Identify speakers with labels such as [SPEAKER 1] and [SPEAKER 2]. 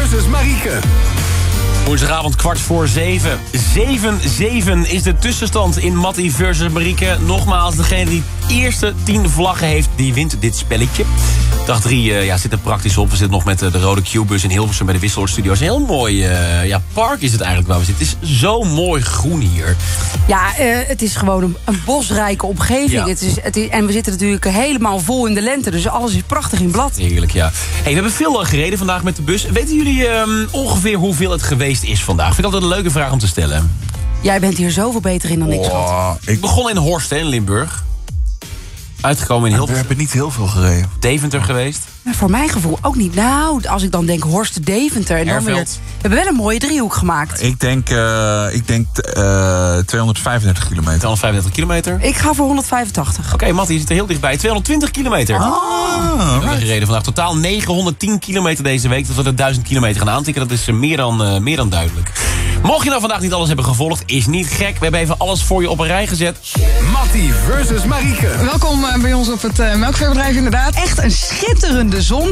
[SPEAKER 1] versus Marieke.
[SPEAKER 2] Woensdagavond 6:45. 7-7 is de tussenstand in Mattie versus Marieke. Nogmaals, degene die de eerste 10 vlaggen heeft, die wint dit spelletje. Dag 3 zit er praktisch op. We zitten nog met de rode Q-bus in Hilversum bij de Wisseloord Studios. Een heel mooi park is het eigenlijk waar we zitten. Het is zo mooi groen hier.
[SPEAKER 3] Ja, het is gewoon een bosrijke omgeving.
[SPEAKER 2] Ja.
[SPEAKER 3] En we zitten natuurlijk helemaal vol in de lente. Dus alles is prachtig in blad.
[SPEAKER 2] Heerlijk, ja. Hey, we hebben veel gereden vandaag met de bus. Weten jullie ongeveer hoeveel het geweest is vandaag? Vind ik altijd een leuke vraag om te stellen.
[SPEAKER 3] Jij bent hier zoveel beter in dan ik, schat.
[SPEAKER 2] Ik begon in Horst, in Limburg. Uitgekomen in Hilversum.
[SPEAKER 4] We hebben niet heel veel gereden.
[SPEAKER 2] Deventer geweest.
[SPEAKER 3] Maar voor mijn gevoel ook niet. Nou, als ik dan denk Horst, Deventer en dan weer...
[SPEAKER 2] Erveld.
[SPEAKER 3] We hebben wel een mooie driehoek gemaakt.
[SPEAKER 4] Ik denk 235 kilometer.
[SPEAKER 2] 235 kilometer.
[SPEAKER 3] Ik ga voor 185.
[SPEAKER 2] Oké, Mattie, je zit er heel dichtbij. 220 kilometer. We hebben gereden vandaag. Totaal 910 kilometer deze week. Dat we er 1000 kilometer gaan aantikken. Dat is meer dan duidelijk. Mocht je nou vandaag niet alles hebben gevolgd, is niet gek. We hebben even alles voor je op een rij gezet.
[SPEAKER 1] Mattie versus Marieke.
[SPEAKER 5] Welkom bij ons op het melkveebedrijf inderdaad. Echt een schitterende zon.